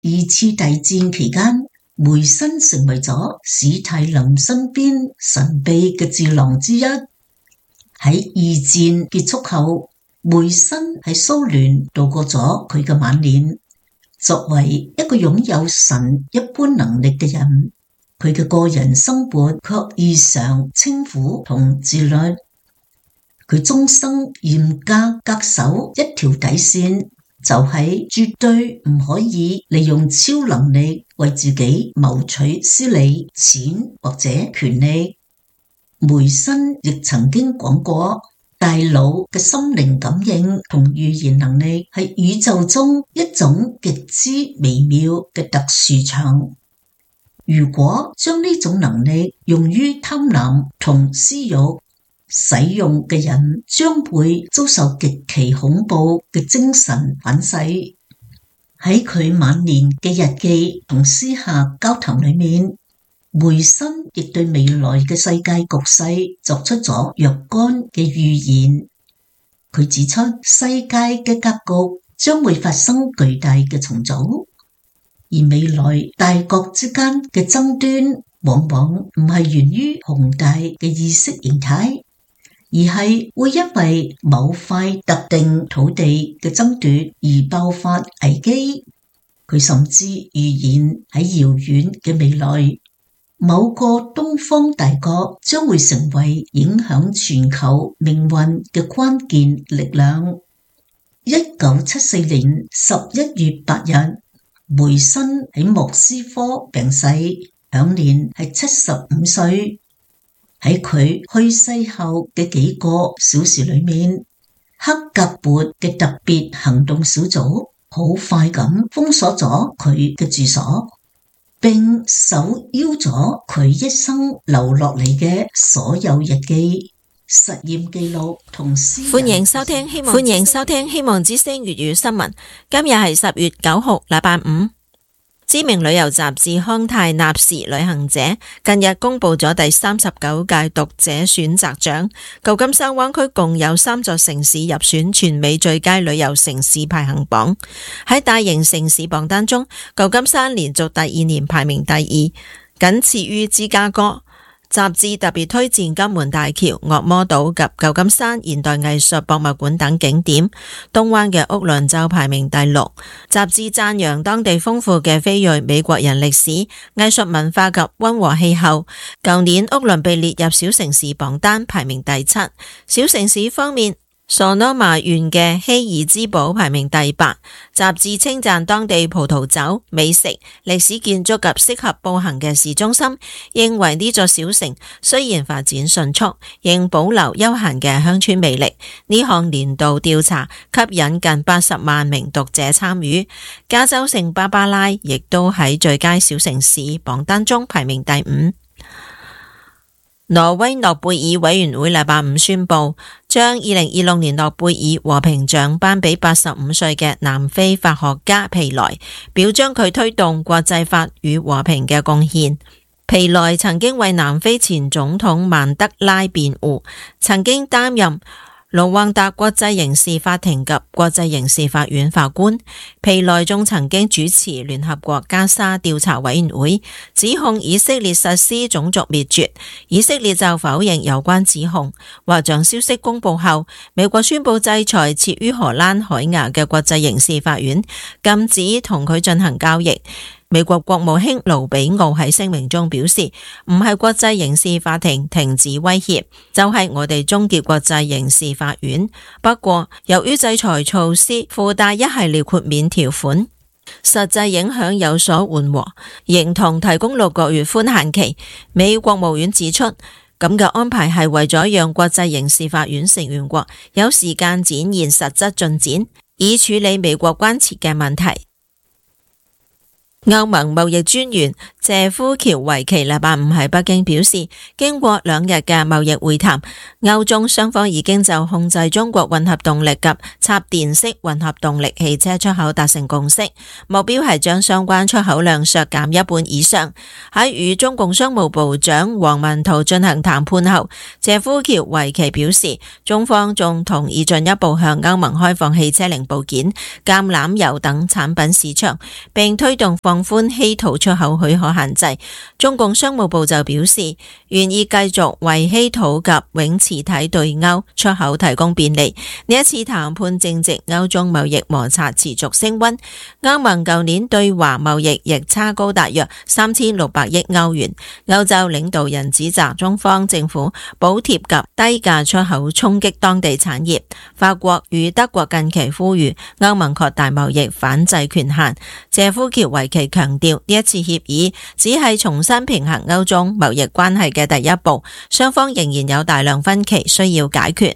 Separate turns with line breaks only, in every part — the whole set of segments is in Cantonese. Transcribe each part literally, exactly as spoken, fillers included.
二次大戰期間，梅森成為咗史太林身邊神秘嘅智囊之一。喺二戰結束後，梅森喺蘇聯度過咗佢嘅晚年。作為一個擁有神一般能力嘅人，佢嘅個人生活卻異常清苦同自律。佢終生嚴格恪守一條底線，就係絕對唔可以利用超能力為自己謀取私利、錢或者權力。梅森亦曾經講過，大腦嘅心靈感應同預言能力係宇宙中一種極之微妙嘅特殊場。如果將呢種能力用於貪婪同私欲，使用嘅人將會遭受極其恐怖嘅精神反噬。喺佢晚年嘅日記同私下交談裏面，梅森亦對未來嘅世界局勢作出咗若干嘅預言。佢指出，世界嘅格局將會發生巨大嘅重組，而未來大國之間嘅爭端往往唔係源於宏大嘅意識形態，而係會因為某塊特定土地嘅爭奪而爆發危機。佢甚至預言喺遙遠嘅未來，某個東方大國將會成為影響全球命運嘅關鍵力量。一九七四年十一月八日，梅森喺莫斯科病逝，享年係七十五歲。喺佢去世後嘅幾個小時裏面，克格勃嘅特別行動小組好快咁封鎖咗佢嘅住所，並搜腰咗佢一生留落嚟嘅所有日記、實驗記錄同私人。
歡迎收聽希望歡迎收聽希望之聲粵語新聞。今日係十月九號，禮拜五。知名旅遊雜誌康泰納仕旅行者近日公布咗第三十九屆讀者選擇獎，舊金山灣區共有三座城市入選全美最佳旅遊城市排行榜。喺大型城市榜單中，舊金山連續第二年排名第二，僅次於芝加哥。雜誌特別推薦金門大橋、惡魔島及舊金山現代藝術博物館等景點，東灣嘅屋崙就排名第六。雜誌讚揚當地豐富嘅非裔美國人歷史、藝術文化及溫和氣候。舊年屋崙被列入小城市榜單，排名第七。小城市方面，索諾瑪縣嘅希爾茲堡排名第八。雜誌稱讚當地葡萄酒、美食、歷史建築及適合步行嘅市中心，認為呢座小城雖然發展迅速，仍保留悠閒嘅鄉村魅力。呢項年度調查吸引近八十萬名讀者參與。加州聖巴巴拉亦都喺最佳小城市榜單中排名第五。挪威諾貝爾委員會禮拜五宣布，將二零二六年諾貝爾和平獎頒俾八十五歲嘅南非法學家皮萊，表彰佢推動國際法與和平嘅貢獻。皮萊曾經為南非前總統曼德拉辯護，曾經擔任盧旺達國際刑事法庭及國際刑事法院法官。皮萊仲曾經主持聯合國加沙調查委員會，指控以色列實施種族滅絕。以色列就否認有關指控。獲獎消息公布後，美國宣布制裁設於荷蘭海牙嘅國際刑事法院，禁止同佢進行交易。美國國務卿盧比奧喺聲明中表示，唔係國際刑事法庭停止威脅，就係、是、我哋終結國際刑事法院。不過，由於制裁措施附帶一系列豁免條款，實際影響有所緩和，認同提供六個月寬限期。美國務院指出，咁嘅安排係為咗讓國際刑事法院成員國有時間展現實質進展，以處理美國關切嘅問題。 歐盟貿易專員謝夫喬維奇禮拜五喺北京表示，經過兩日嘅貿易會談，歐中雙方已經就控制中國混合動力及插電式混合動力汽車出口達成共識，目標係將相關出口量削減一半以上。喺與中共商務部長王文濤進行談判後，謝夫喬維奇表示，中方仲同意進一步向歐盟開放汽車零部件、橄欖油等產品市場，並推動放寬稀土出口許可限制。中共商務部就表示，願意繼續為稀土及永磁體對歐出口提供便利。呢一次談判正值歐中貿易摩擦持續升溫，歐盟舊年對華貿易逆差高達約三千六百億歐元。歐洲領導人指責中方政府補貼及低價出口衝擊當地產業。法國與德國近期呼籲歐盟擴大貿易反制權限。謝夫喬維奇強調，呢一次協議只係重新平衡歐中貿易關係嘅第一步，雙方仍然有大量分歧需要解決。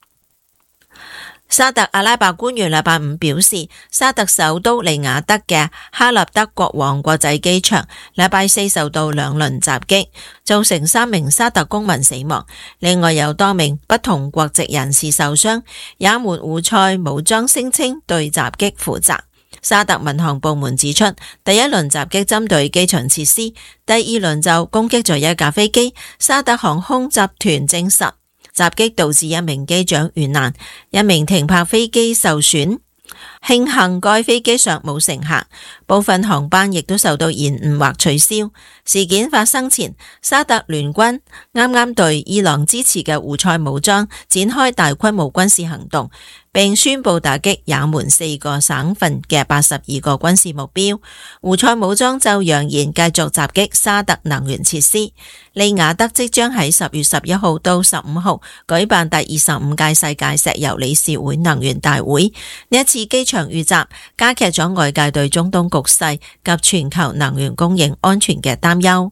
沙特阿拉伯官員禮拜五表示，沙特首都利雅得嘅哈立德國王國際機場禮拜四受到兩輪襲擊，造成三名沙特公民死亡，另外有多名不同國籍人士受傷。也門胡塞武裝聲稱對襲擊負責。沙特民航部門指出，第一輪襲擊針對機場設施，第二輪就攻擊咗一架飛機。沙特航空集團證實，襲擊導致一名機長遇難，一名停泊飛機受損。慶幸該飛機上冇乘客，部分航班亦都受到延誤或取消。事件發生前，沙特聯軍啱啱對伊朗支持嘅胡塞武裝展開大規模軍事行動，並宣布打擊也門四個省份嘅八十二個軍事目標。胡塞武裝就揚言繼續襲擊沙特能源設施。利雅得即將喺十月十一號到十五號舉辦第二十五屆世界石油理事會能源大會。呢一次機場遇襲加劇咗外界對中東局勢及全球能源供應安全嘅擔憂。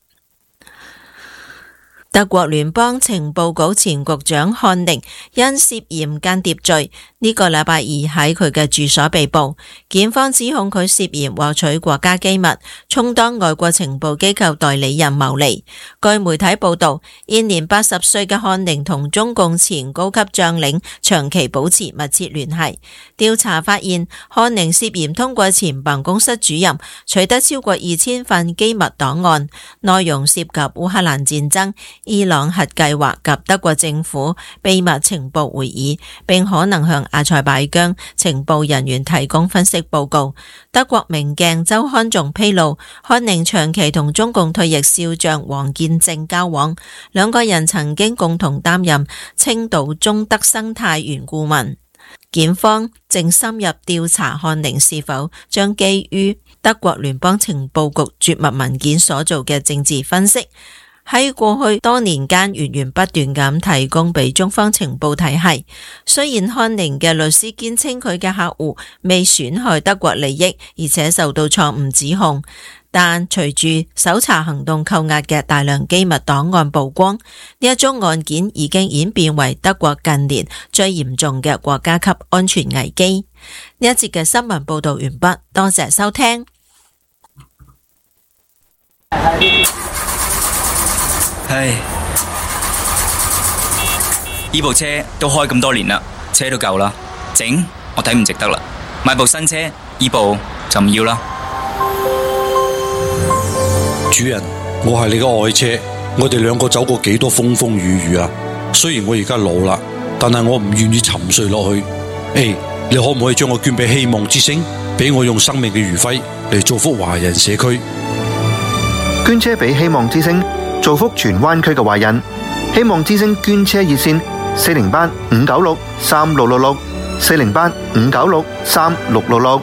德國聯邦情報局前局長漢寧因涉嫌間諜罪，呢個禮拜二喺佢嘅住所被捕。檢方指控佢涉嫌獲取國家機密，充當外國情報機構代理人牟利。據媒體報道，現年八十歲嘅漢寧同中共前高級將領長期保持密切聯繫。調查發現，漢寧涉嫌通過前辦公室主任取得超過二千份機密檔案，內容涉及烏克蘭戰爭、伊朗核計劃及德國政府秘密情報會議，並可能向阿塞拜疆情報人員提供分析報告。德國明鏡週刊仲披露，漢寧長期同中共退役少將王建正交往，兩個人曾經共同擔任青島中德生態園顧問。檢方正深入調查漢寧是否將基於德國聯邦情報局絕密文件所做嘅政治分析，喺過去多年間源源不斷咁提供俾中方情報體系。雖然漢寧嘅律師堅稱佢嘅客戶未損害德國利益，而且受到錯誤指控，但隨住搜查行動扣押嘅大量機密檔案曝光，呢一宗案件已經演變為德國近年最嚴重嘅國家級安全危機。呢一節嘅新聞報道完畢，多謝收聽。
唉，呢部車都開咁多年啦，車都舊啦，整我睇唔值得啦，買部新車，呢部就唔要啦。
主人，我係你嘅愛車，我哋兩個走過幾多風風雨雨啊！雖然我而家老啦，但係我唔願意沉睡落去。誒，你可唔可以將我捐俾希望之星，俾我用生命嘅餘暉嚟造福華人社區？
捐車俾希望之星，造福荃灣區嘅華人。希望之星捐車熱線：四零八五九六三六六六，四零八五九六三六六六。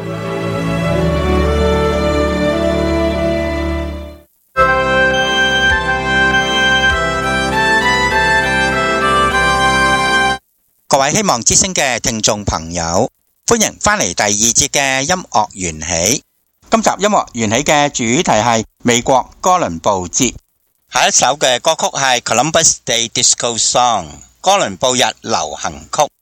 各位希望之星嘅聽眾朋友，歡迎翻嚟第二節嘅音樂緣起。今集音樂緣起嘅主題係美國哥倫布節。下一首嘅歌曲係 Columbus Day Disco Song 哥倫布日流行曲。